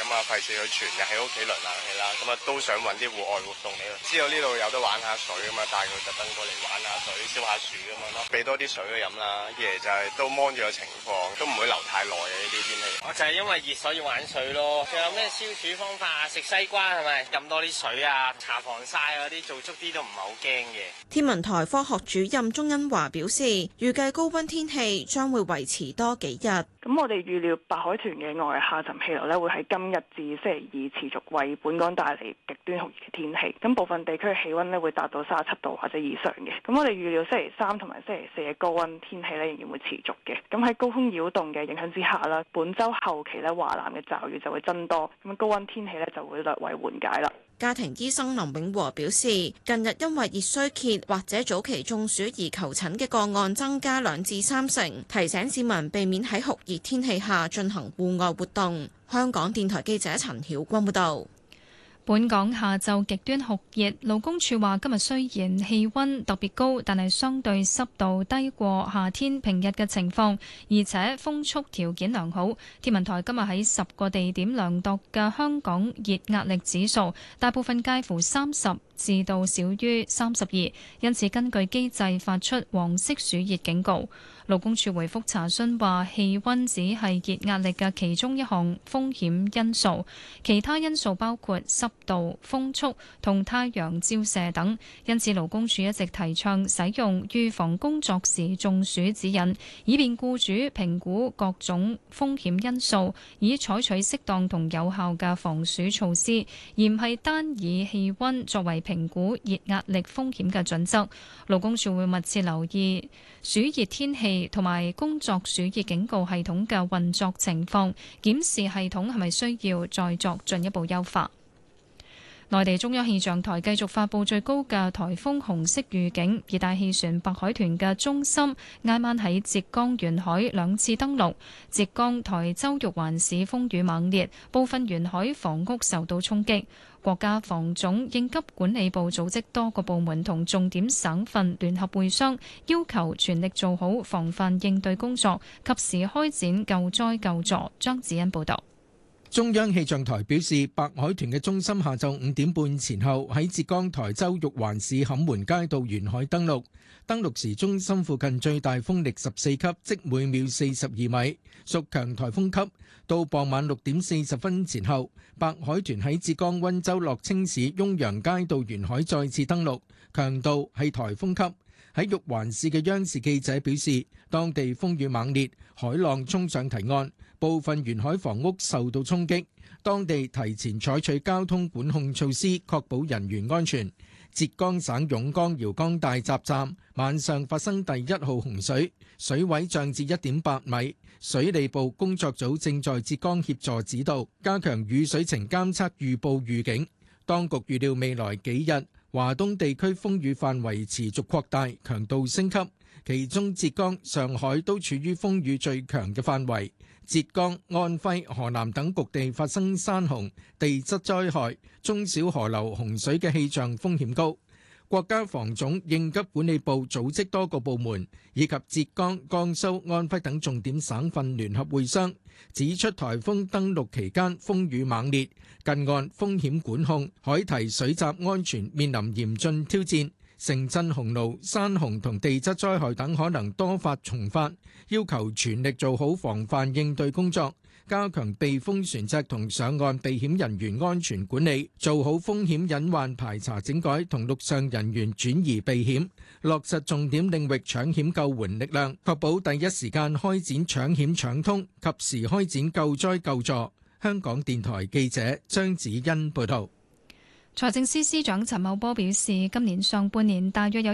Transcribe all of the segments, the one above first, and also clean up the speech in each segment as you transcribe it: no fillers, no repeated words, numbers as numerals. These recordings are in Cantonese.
嘛，費事佢全日喺屋企涼冷氣啦，咁啊都想揾啲戶外活動嚟咯。知道呢度有得玩下水啊嘛，帶佢特登過嚟玩下水、燒下樹咁樣咯，俾多啲水佢飲啦。二嚟就係都望住個情況，都唔會留太耐嘅呢啲天氣。我就係因為熱所以玩水咯。仲有咩消暑方法啊？食西瓜係咪？飲多啲水啊，搽防曬嗰啲，做足啲都唔係好驚嘅。 天文台科學主任鐘恩華表示，預計高溫天氣將會維持多幾日。 咁我哋預料白海豚嘅外下沉氣流咧，會喺今日至星期二持續為本港帶嚟極端酷熱嘅天氣。咁部分地區嘅氣溫咧會達到37度或者以上嘅。咁我哋預料星期三同埋星期四嘅高溫天氣咧仍然會持續嘅。咁喺高空擾動嘅影響之下啦，本週後期咧華南嘅驟雨就會增多，咁高溫天氣咧就會略為緩解啦。 家庭醫生林永和表示，近日因為熱衰竭或者早期中暑而求診嘅個案增加2至3成，提醒市民避免喺酷熱天氣下進行戶外活動。香港電台記者陳曉君報導。 本港下晝極端酷熱，勞工處話今日雖然氣溫特別高，但係相對濕度低過夏天平日嘅情況，而且風速條件良好。天文台今日喺10個地點量度嘅香港熱壓力指數，大部分介乎30至到少於32，因此根據機制發出黃色暑熱警告。勞工處回覆查詢話，氣溫只係熱壓力嘅其中一項風險因素，其他因素包括濕度、風速同太陽照射等。因此勞工處一直提倡使用預防工作時中暑指引，以便僱主評估各種風險因素，以採取適當同有效嘅防暑措施，而唔係單以氣溫作為評估熱壓力風險嘅準則。勞工處會密切留意暑熱天氣同埋工作暑熱警告系統嘅運作情況，檢視系統係咪需要再作進一步優化。內地中央氣象台繼續發布最高嘅颱風紅色預警，熱帶氣旋白海豚嘅中心挨晚喺浙江沿海2次登陸，浙江台州玉環市風雨猛烈，部分沿海房屋受到衝擊。國家防總應急管理部組織多個部門同重點省份聯合會商，要求全力做好防範應對工作，及時開展救災救助。張子欣報導。 中央氣象台表示，白海豚嘅中心下晝5點半前後喺浙江台州玉環市坎門街道沿海登陸。登陸時，中心附近最大風力14級，即每秒42米，屬強颱風級。到傍晚6點40分前後，白海豚喺浙江溫州樂清市雍陽街道沿海再次登陸，強度係颱風級。喺玉環市嘅央視記者表示，當地風雨猛烈，海浪衝上堤岸，部分沿海房屋受到衝擊，當地提前採取交通管控措施，確保人員安全。浙江省甬江瑤江大閘站晚上發生第1號洪水，水位漲至1.8米，水利部工作組正在浙江協助指導，加強雨水情監測預報預警。當局預料未來幾日，華東地區風雨範圍持續擴大，強度升級，其中浙江、上海都處於風雨最強嘅範圍。浙江、安徽、河南等局地發生山洪、地質災害，中小河流洪水嘅氣象風險高。國家防總應急管理部組織多個部門以及浙江、江蘇、安徽等重點省份聯合會商，指出颱風登陸期間風雨猛烈，近岸風險管控、海堤水閘安全面臨嚴峻挑戰，城鎮洪澇、山洪同地質災害等可能多發重發，要求全力做好防範應對工作，加強避風船隻同上岸避險人員安全管理，做好風險隱患排查整改同陸上人員轉移避險，落實重點領域搶險救援力量，確保第一時間開展搶險搶通，及時開展救災救助。香港電台記者張子欣報道。 財政司司長陳茂波表示，今年上半年大約有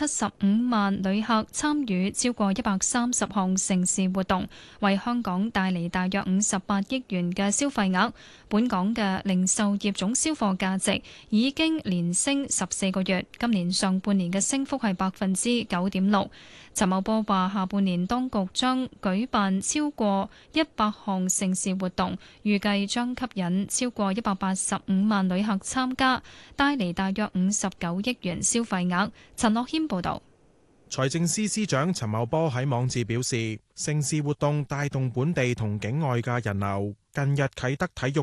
175萬旅客參與超過130項盛事活動，為香港帶嚟大約58億元嘅消費額。本港嘅零售業總銷貨價值已經連升14個月，今年上半年嘅升幅係9.6%。陳茂波話，下半年當局將舉辦超過100項盛事活動，預計將吸引超過185萬旅客參加，帶嚟大約59億元消費額。陳樂軒報導。 財政司司長陳茂波喺網誌表示，盛事活動帶動本地同境外嘅人流。近日啟德體育